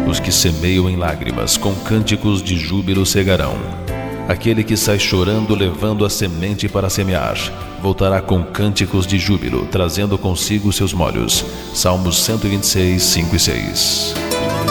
Os que semeiam em lágrimas, com cânticos de júbilo cegarão. Aquele que sai chorando, levando a semente para semear, voltará com cânticos de júbilo, trazendo consigo seus molhos. Salmos 126, 5 e 6.